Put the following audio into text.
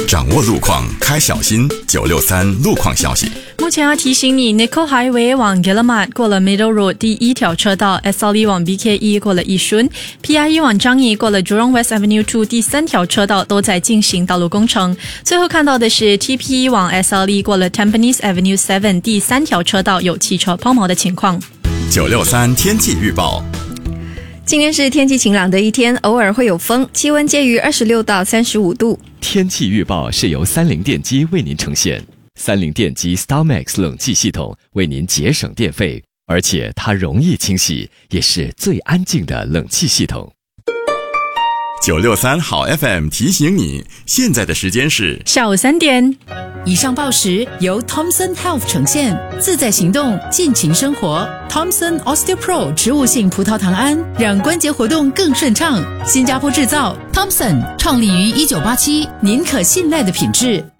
掌握路况，开小心。963路况消息。 目前要提醒你 Nickel Highway 往 Guillemard 过了 Middle Road 第一条车道， SLE 往 BKE 过了义顺， PIE 往樟宜过了 Jurong West Avenue 2第三条车道都在进行道路工程。最后看到的是 TPE 往 SLE 过了 Tampines Avenue 7第三条车道有汽车抛锚的情况。 963天气预报。 今天是天气晴朗的一天，偶尔会有风，气温介于26到35度。 天气预报是由三菱电机为您呈现。三菱电机 StarMax 冷气系统为您节省电费，而且它容易清洗，也是最安静的冷气系统。 963好 FM 提醒你，现在的时间是下午3点。 以上报时由 Thomson Health 呈现，自在行动，尽情生活。Thomson OsteoPro 植物性葡萄糖胺，让关节活动更顺畅。新加坡制造 ，Thomson 创立于1987，您可信赖的品质。